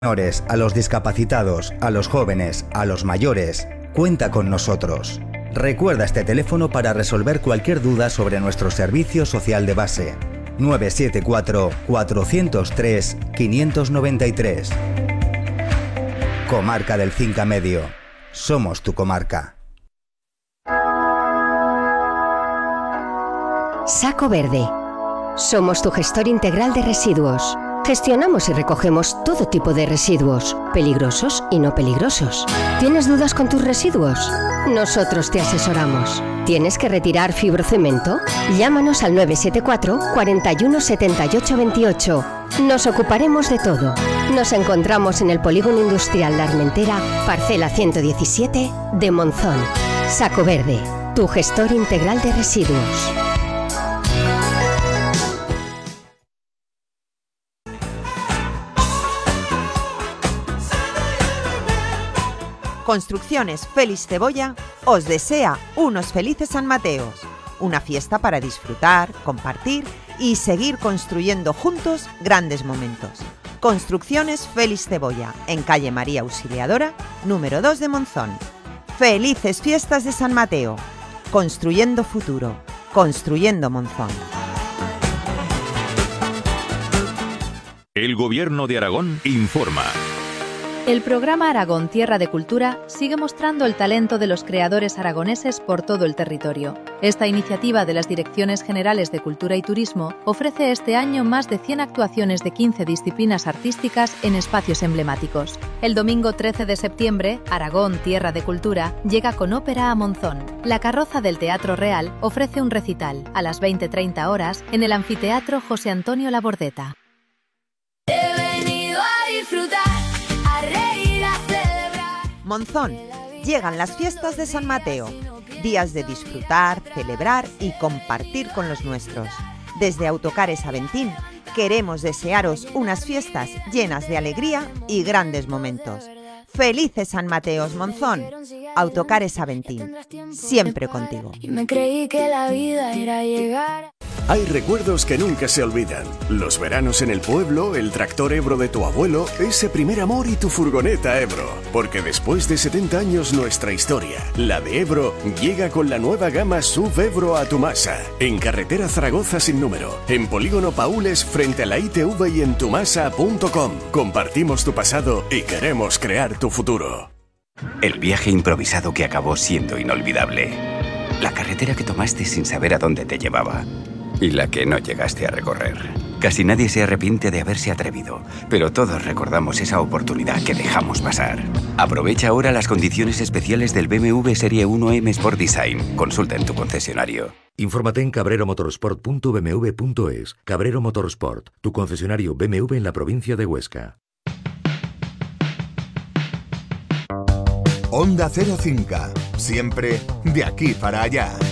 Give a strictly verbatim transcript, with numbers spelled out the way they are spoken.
A los discapacitados, a los jóvenes, a los mayores, cuenta con nosotros. Recuerda este teléfono para resolver cualquier duda sobre nuestro servicio social de base. nueve siete cuatro, cuatro cero tres, cinco nueve tres. Comarca del Cinca Medio. Somos tu comarca. Saco Verde. Somos tu gestor integral de residuos. Gestionamos y recogemos todo tipo de residuos, peligrosos y no peligrosos. ¿Tienes dudas con tus residuos? Nosotros te asesoramos. ¿Tienes que retirar fibrocemento? Llámanos al nueve siete cuatro, cuatro uno, siete ocho dos ocho. Nos ocuparemos de todo. Nos encontramos en el Polígono Industrial La Armentera, parcela ciento diecisiete de Monzón. Saco Verde, tu gestor integral de residuos. Construcciones Félix Cebolla os desea unos felices San Mateos, una fiesta para disfrutar, compartir y seguir construyendo juntos grandes momentos. Construcciones Félix Cebolla, en calle María Auxiliadora, número dos de Monzón. Felices fiestas de San Mateo, construyendo futuro, construyendo Monzón. El Gobierno de Aragón informa. El programa Aragón Tierra de Cultura sigue mostrando el talento de los creadores aragoneses por todo el territorio. Esta iniciativa de las Direcciones Generales de Cultura y Turismo ofrece este año más de cien actuaciones de quince disciplinas artísticas en espacios emblemáticos. El domingo trece de septiembre, Aragón Tierra de Cultura llega con ópera a Monzón. La Carroza del Teatro Real ofrece un recital a las veinte treinta horas en el Anfiteatro José Antonio Labordeta. He venido a disfrutar. Monzón, llegan las fiestas de San Mateo, días de disfrutar, celebrar y compartir con los nuestros. Desde Autocares Aventín queremos desearos unas fiestas llenas de alegría y grandes momentos. ¡Felices San Mateos, Monzón! Autocares Aventín, siempre contigo. Y me creí que la vida era llegar. Hay recuerdos que nunca se olvidan. Los veranos en el pueblo, el tractor Ebro de tu abuelo, ese primer amor y tu furgoneta Ebro. Porque después de setenta años nuestra historia, la de Ebro, llega con la nueva gama S U V Ebro a Tumasa. En carretera Zaragoza sin número, en Polígono Paules frente a la I T V y en tumasa punto com. Compartimos tu pasado y queremos crear tu futuro. El viaje improvisado que acabó siendo inolvidable. La carretera que tomaste sin saber a dónde te llevaba. Y la que no llegaste a recorrer. Casi nadie se arrepiente de haberse atrevido, pero todos recordamos esa oportunidad que dejamos pasar. Aprovecha ahora las condiciones especiales del B M W Serie uno M Sport Design. Consulta en tu concesionario. Infórmate en cabrero motorsport punto b m w punto es. Cabrero Motorsport, tu concesionario B M W en la provincia de Huesca. Onda Cero Cinca, siempre de aquí para allá.